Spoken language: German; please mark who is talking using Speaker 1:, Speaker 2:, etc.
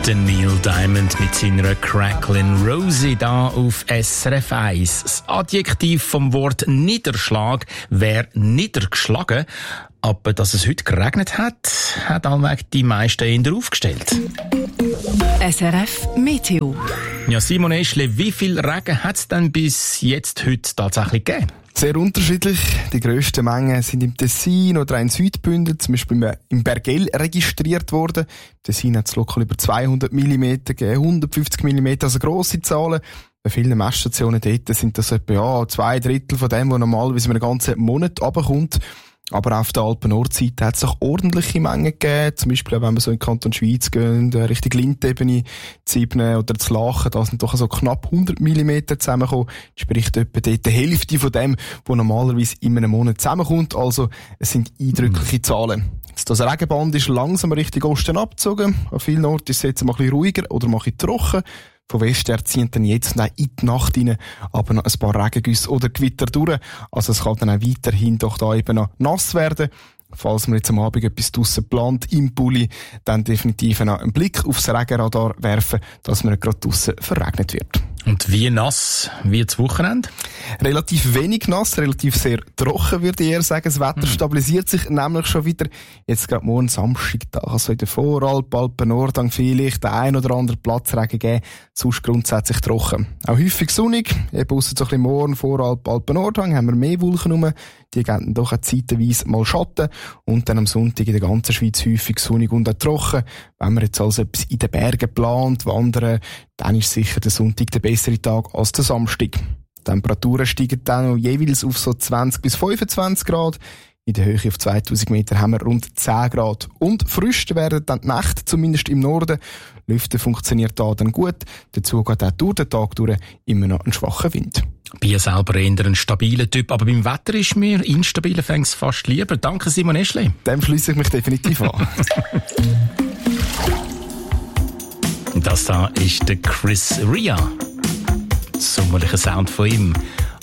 Speaker 1: Der Neil Diamond mit seiner Cracklin' Rosie da auf SRF 1. Das Adjektiv vom Wort Niederschlag wäre niedergeschlagen. Aber dass es heute geregnet hat, hat allweg die meisten eher aufgestellt.
Speaker 2: SRF Meteo.
Speaker 1: Ja, Simon Eschle, wie viel Regen hat es denn bis jetzt heute tatsächlich gegeben?
Speaker 3: Sehr unterschiedlich. Die grössten Mengen sind im Tessin oder in Südbünden, zum Beispiel im Bergell, registriert worden. Im Tessin hat es lokal über 200 mm gegeben, 150 mm, also grosse Zahlen. Bei vielen Messstationen dort sind das etwa 2/3 von dem, was normalerweise einen ganzen Monat runterkommt. Aber auf der Alpen-Nordseite hat es auch ordentliche Mengen gegeben. Zum Beispiel, wenn wir so in den Kanton Schweiz gehen, Richtung Lindebene, Zibne oder zu Lachen, da sind doch so knapp 100 mm zusammengekommen. Sprich etwa dort die Hälfte von dem, was normalerweise in einem Monat zusammenkommt. Also, es sind eindrückliche Zahlen. Das Regenband ist langsam Richtung Osten abgezogen. An vielen Orten ist es jetzt mal ein bisschen ruhiger oder mal ein bisschen trocken. Von Westen her ziehen dann jetzt in die Nacht rein, aber noch ein paar Regengüsse oder Gewitter durch. Also es kann dann auch weiterhin doch da eben noch nass werden. Falls man jetzt am Abend etwas draussen plant, im Pulli, dann definitiv noch einen Blick aufs Regenradar werfen, dass man nicht gerade draussen verregnet wird.
Speaker 1: Und wie nass wird das Wochenende?
Speaker 3: Relativ wenig nass, relativ sehr trocken, würde ich eher sagen. Das Wetter stabilisiert sich nämlich schon wieder. Jetzt gerade morgen Samstag, da kann es in der Voralp, Alpen-Nordhang vielleicht den ein oder anderen Platzregen geben. Sonst grundsätzlich trocken. Auch häufig sonnig. Eben ausser so ein bisschen morgen, Voralp, Alpen-Nordhang haben wir mehr Wolken rum. Die geben doch auch zeitweise mal Schatten. Und dann am Sonntag in der ganzen Schweiz häufig sonnig und auch trocken. Wenn man jetzt also etwas in den Bergen plant, wandern, dann ist sicher der Sonntag der bessere Tag als der Samstag. Die Temperaturen steigen dann noch jeweils auf so 20 bis 25 Grad. In der Höhe auf 2000 Meter haben wir rund 10 Grad. Und frisch werden dann die Nächte, zumindest im Norden. Lüften funktioniert da dann gut. Dazu geht auch durch den Tag durch immer noch ein schwacher Wind.
Speaker 1: Ich bin selber eher ein stabiler Typ, aber beim Wetter ist mir instabiler fast lieber. Danke, Simon Eschle.
Speaker 3: Dem schliesse ich mich definitiv an.
Speaker 1: Das da ist der Chris Ria. Sommerlicher Sound von ihm.